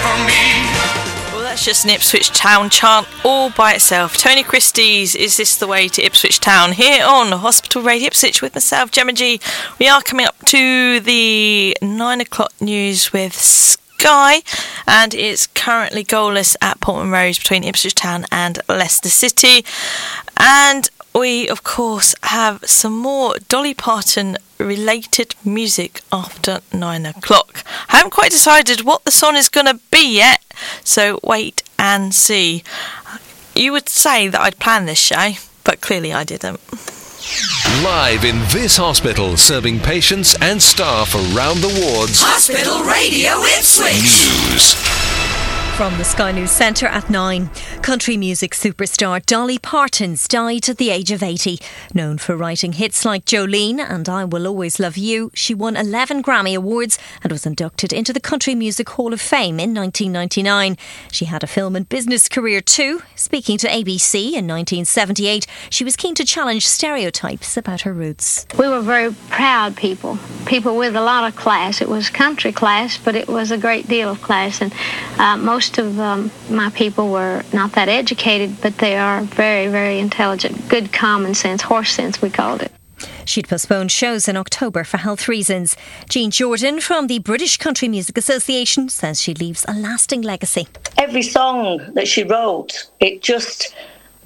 for me. Well, that's just an Ipswich Town chant all by itself. Tony Christie's Is This the Way to Ipswich Town here on Hospital Radio Ipswich with myself, Gemma G. We are coming up to the 9 o'clock news with Sky, and it's currently goalless at Portman Road between Ipswich Town and Leicester City. And we, of course, have some more Dolly Parton related music after 9 o'clock. I haven't quite decided what the song is going to be yet, so wait and see. You would say that I'd planned this show, but clearly I didn't. Live in this hospital, serving patients and staff around the wards. Hospital Radio Ipswich. News. From the Sky News Centre at 9. Country music superstar Dolly Parton died at the age of 80. Known for writing hits like Jolene and I Will Always Love You, she won 11 Grammy Awards and was inducted into the Country Music Hall of Fame in 1999. She had a film and business career too. Speaking to ABC in 1978, she was keen to challenge stereotypes about her roots. We were very proud people with a lot of class. It was country class, but it was a great deal of class, and most of my people were not that educated, but they are very, very intelligent. Good common sense, horse sense, we called it. She'd postponed shows in October for health reasons. Jean Jordan from the British Country Music Association says she leaves a lasting legacy. Every song that she wrote, it just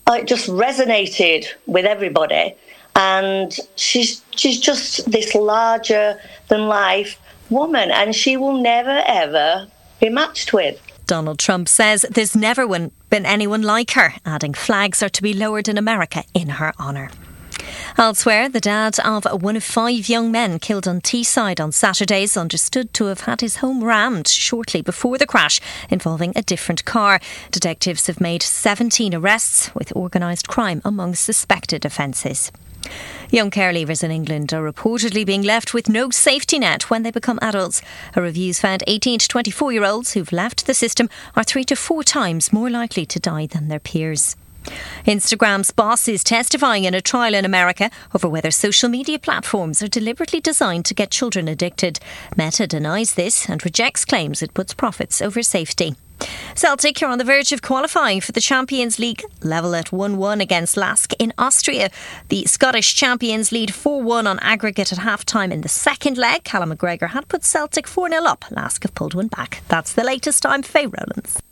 resonated with everybody, and she's just this larger than life woman, and she will never ever be matched with. Donald Trump says there's never been anyone like her, adding flags are to be lowered in America in her honour. Elsewhere, the dad of one of 5 young men killed on Teesside on Saturday is understood to have had his home rammed shortly before the crash involving a different car. Detectives have made 17 arrests, with organised crime among suspected offences. Young care leavers in England are reportedly being left with no safety net when they become adults. A review's found 18 to 24-year-olds who've left the system are 3 to 4 times more likely to die than their peers. Instagram's boss is testifying in a trial in America over whether social media platforms are deliberately designed to get children addicted. Meta denies this and rejects claims it puts profits over safety. Celtic are on the verge of qualifying for the Champions League, level at 1-1 against Lask in Austria. The Scottish champions lead 4-1 on aggregate at half-time in the second leg. Callum McGregor had put Celtic 4-0 up. Lask have pulled one back. That's the latest. I'm Faye Rowlands.